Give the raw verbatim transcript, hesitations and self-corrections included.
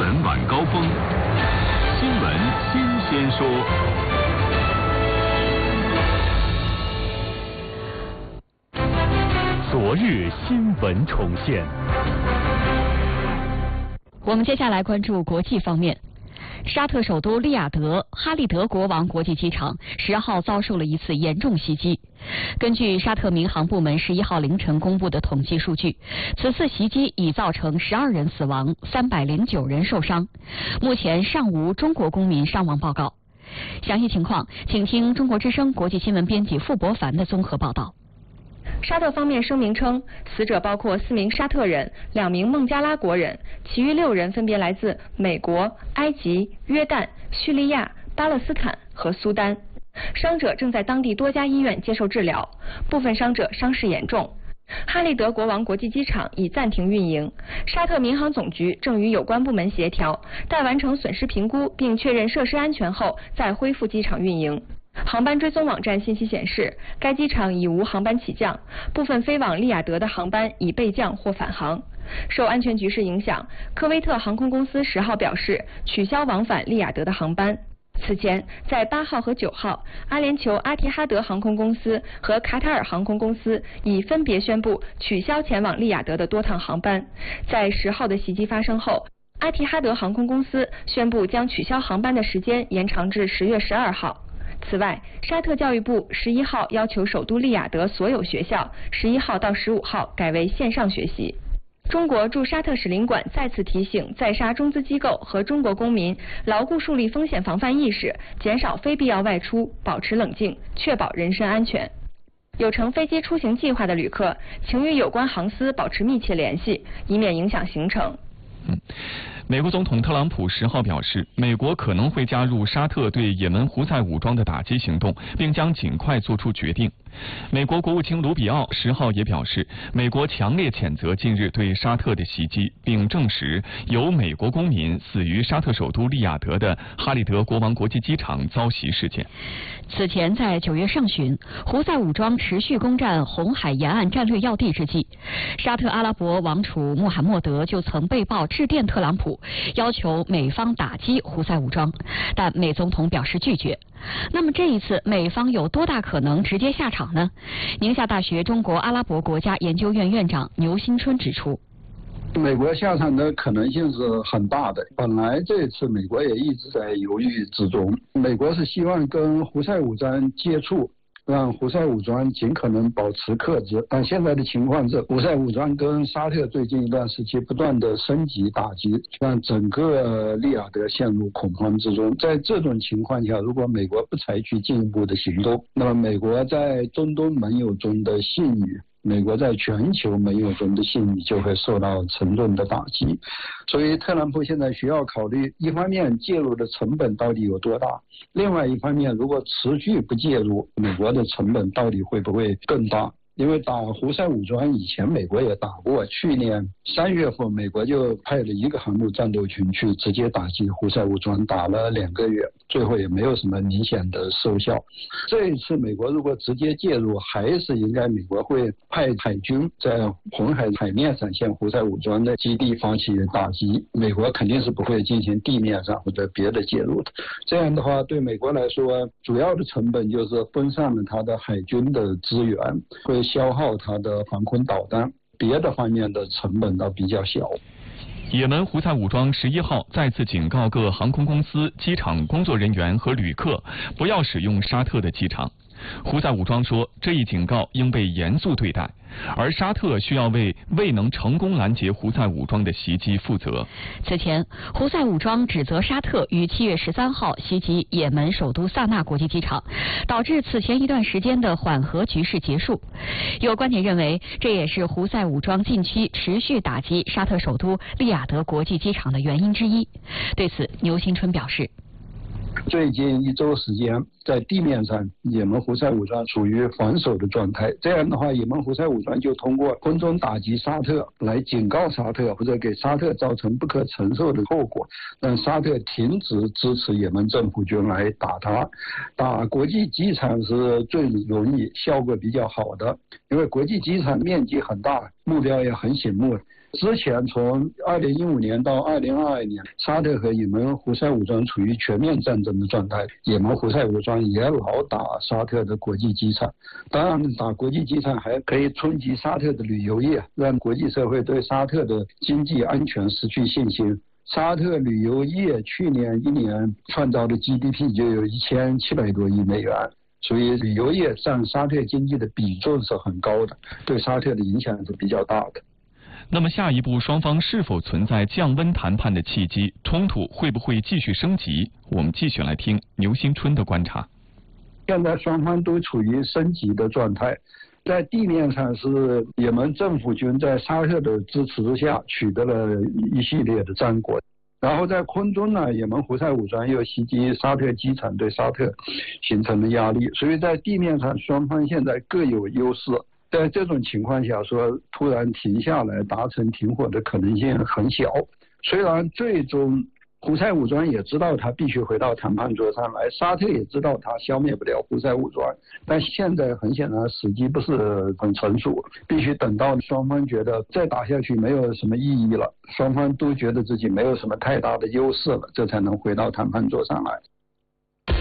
闻晚高峰，新闻新鲜说。昨日新闻重现。 我们接下来关注国际方面。沙特首都利雅得哈利德国王国际机场十号遭受了一次严重袭击。根据沙特民航部门十一号凌晨公布的统计数据，此次袭击已造成十二人死亡，三百零九人受伤。目前尚无中国公民伤亡报告。详细情况，请听中国之声国际新闻编辑傅博凡的综合报道。 沙特方面声明称，死者包括四名沙特人、两名孟加拉国人，其余六人分别来自美国、埃及、约旦、叙利亚、巴勒斯坦和苏丹。伤者正在当地多家医院接受治疗，部分伤者伤势严重。哈利德国王国际机场已暂停运营，沙特民航总局正与有关部门协调，待完成损失评估并确认设施安全后，再恢复机场运营。航班追踪网站信息显示，该机场已无航班起降，部分飞往利雅得的航班已备降或返航。受安全局势影响，科威特航空公司十号表示取消往返利雅得的航班。此前，在八号和九号，阿联酋阿提哈德航空公司和卡塔尔航空公司已分别宣布取消前往利雅得的多趟航班。在十号的袭击发生后，阿提哈德航空公司宣布将取消航班的时间延长至十月十二号。此外，沙特教育部十一号要求首都利雅得所有学校十一号到十五号改为线上学习。中国驻沙特使领馆再次提醒在沙中资机构和中国公民牢固树立风险防范意识，减少非必要外出，保持冷静，确保人身安全。有乘飞机出行计划的旅客，请与有关航司保持密切联系，以免影响行程。 嗯，美国总统特朗普十号表示，美国可能会加入沙特对也门胡塞武装的打击行动，并将尽快做出决定。美国国务卿卢比奥十号也表示，美国强烈谴责近日对沙特的袭击，并证实有美国公民死于沙特首都利雅得的哈利德国王国际机场遭袭事件。 此前，在九月上旬，胡塞武装持续攻占红海沿岸战略要地之际，沙特阿拉伯王储穆罕默德就曾被曝致电特朗普，要求美方打击胡塞武装，但美总统表示拒绝。那么这一次美方有多大可能直接下场呢？宁夏大学中国阿拉伯国家研究院院长牛新春指出， 美国下场的可能性是很大的。本来这一次美国也一直在犹豫之中，美国是希望跟胡塞武装接触，让胡塞武装尽可能保持克制，但现在的情况是，胡塞武装跟沙特最近一段时期不断的升级打击，让整个利雅得陷入恐慌之中。在这种情况下，如果美国不采取进一步的行动，那么美国在中东盟友中的信誉，美国在全球盟友中的信誉就会受到沉重的打击。所以特朗普现在需要考虑，一方面介入的成本到底有多大，另外一方面如果持续不介入，美国的成本到底会不会更大。因为打胡塞武装以前美国也打过，去年三月份美国就派了一个航母战斗群去直接打击胡塞武装，打了两个月，最后也没有什么明显的收效。这一次美国如果直接介入，还是应该美国会派海军在红海海面上向胡塞武装的基地发起打击，美国肯定是不会进行地面上或者别的介入的。这样的话对美国来说，主要的成本就是分散了它的海军的资源，会消耗它的防空导弹，别的方面的成本倒比较小。 也门胡塞武装十一号再次警告各航空公司、机场工作人员和旅客不要使用沙特的机场。胡塞武装说，这一警告应被严肃对待，而沙特需要为未能成功拦截胡塞武装的袭击负责。 此前，胡塞武装指责沙特于七月十三号袭击也门首都萨那国际机场，导致此前一段时间的缓和局势结束。有观点认为，这也是胡塞武装近期持续打击沙特首都利雅得国际机场的原因之一。对此，牛新春表示， 最近一周时间，在地面上，也门胡塞武装处于防守的状态。这样的话，也门胡塞武装就通过空中打击沙特，来警告沙特，或者给沙特造成不可承受的后果，让沙特停止支持也门政府军来打他。打国际机场是最容易、效果比较好的，因为国际机场面积很大，目标也很醒目。 之前从二零一五年到二零二二年，沙特和也门胡塞武装处于全面战争的状态，也门胡塞武装也老打沙特的国际机场。当然，打国际机场还可以冲击沙特的旅游业，让国际社会对沙特的经济安全失去信心。沙特旅游业去年一年创造的 G D P 就有一千七百多亿美元。所以旅游业占沙特经济的比重是很高的，对沙特的影响是比较大的。 那么下一步双方是否存在降温谈判的契机？冲突会不会继续升级？我们继续来听牛新春的观察。 现在双方都处于升级的状态，在地面上是也门政府军在沙特的支持之下取得了一系列的战果。然后在空中呢，也门胡塞武装又袭击沙特机场，对沙特形成了压力，所以在地面上双方现在各有优势。在这种情况下说突然停下来达成停火的可能性很小。虽然最终胡塞武装也知道他必须回到谈判桌上来，沙特也知道他消灭不了胡塞武装，但现在很显然时机不是很成熟，必须等到双方觉得再打下去没有什么意义了，双方都觉得自己没有什么太大的优势了，这才能回到谈判桌上来。